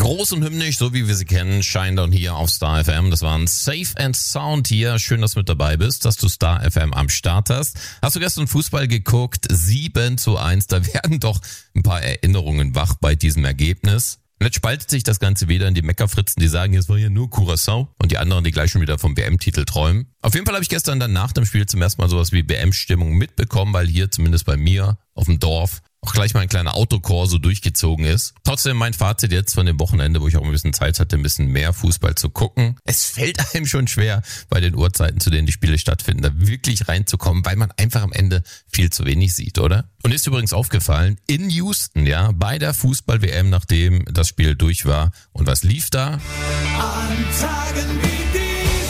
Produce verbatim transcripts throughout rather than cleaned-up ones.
Groß und hymnisch, so wie wir sie kennen, Shinedown hier auf Star F M. Das war ein Safe and Sound hier. Schön, dass du mit dabei bist, dass du Star F M am Start hast. Hast du gestern Fußball geguckt? sieben zu eins. Da werden doch ein paar Erinnerungen wach bei diesem Ergebnis. Und jetzt spaltet sich das Ganze wieder in die Meckerfritzen, die sagen, es war hier nur Curaçao, und die anderen, die gleich schon wieder vom W M-Titel träumen. Auf jeden Fall habe ich gestern dann nach dem Spiel zum ersten Mal sowas wie W M-Stimmung mitbekommen, weil hier zumindest bei mir auf dem Dorf auch gleich mal ein kleiner Autokorso durchgezogen ist. Trotzdem mein Fazit jetzt von dem Wochenende, wo ich auch ein bisschen Zeit hatte, ein bisschen mehr Fußball zu gucken. Es fällt einem schon schwer, bei den Uhrzeiten, zu denen die Spiele stattfinden, da wirklich reinzukommen, weil man einfach am Ende viel zu wenig sieht, oder? Und ist übrigens aufgefallen, in Houston, ja, bei der Fußball-W M, nachdem das Spiel durch war. Und was lief da? An Tagen wie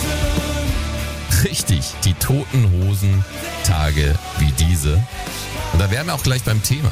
diesen. Richtig, die Toten Hosen Tage wie diese. Und da wären wir auch gleich beim Thema.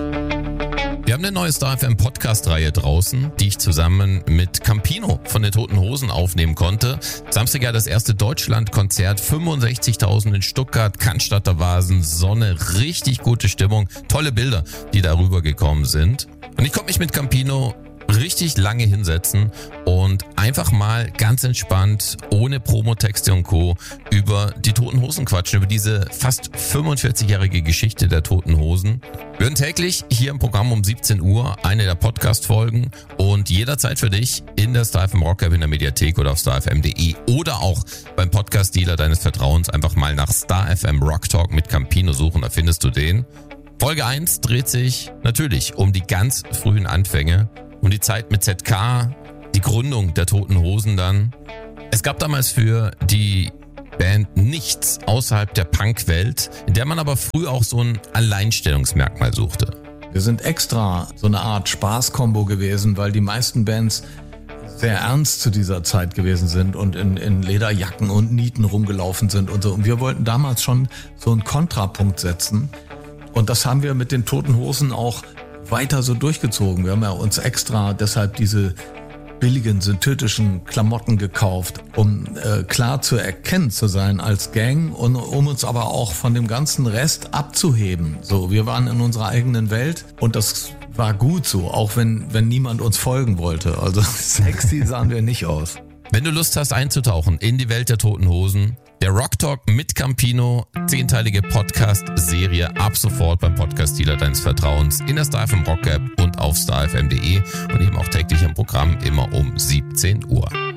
Wir haben eine neue Star F M Podcast-Reihe draußen, die ich zusammen mit Campino von den Toten Hosen aufnehmen konnte. Samstag ja das erste Deutschland-Konzert, fünfundsechzigtausend in Stuttgart, Cannstatter Vasen, Sonne, richtig gute Stimmung, tolle Bilder, die darüber gekommen sind. Und ich konnte mich mit Campino richtig lange hinsetzen und einfach mal ganz entspannt, ohne Promotexte und Co. über die Toten Hosen quatschen, über diese fast fünfundvierzigjährige Geschichte der Toten Hosen. Wir hören täglich hier im Programm um siebzehn Uhr eine der Podcast-Folgen und jederzeit für dich in der Star F M Rock App, in der Mediathek oder auf star f m punkt de oder auch beim Podcast-Dealer deines Vertrauens einfach mal nach Star F M Rock Talk mit Campino suchen, da findest du den. Folge eins dreht sich natürlich um die ganz frühen Anfänge, um die Zeit mit Z K, die Gründung der Toten Hosen dann. Es gab damals für die Band nichts außerhalb der Punkwelt, in der man aber früh auch so ein Alleinstellungsmerkmal suchte. Wir sind extra so eine Art Spaßkombo gewesen, weil die meisten Bands sehr ernst zu dieser Zeit gewesen sind und in, in Lederjacken und Nieten rumgelaufen sind und so. Und wir wollten damals schon so einen Kontrapunkt setzen. Und das haben wir mit den Toten Hosen auch weiter so durchgezogen. Wir haben ja uns extra deshalb diese billigen synthetischen Klamotten gekauft, um äh, klar zu erkennen zu sein als Gang und um uns aber auch von dem ganzen Rest abzuheben. So, wir waren in unserer eigenen Welt und das war gut so, auch wenn wenn niemand uns folgen wollte. Also sexy sahen wir nicht aus. Wenn du Lust hast einzutauchen in die Welt der Toten Hosen, der Rock Talk mit Campino, zehnteilige Podcast-Serie ab sofort beim Podcast-Dealer deines Vertrauens in der Star F M Rock App und auf star f m punkt de und eben auch täglich im Programm immer um siebzehn Uhr.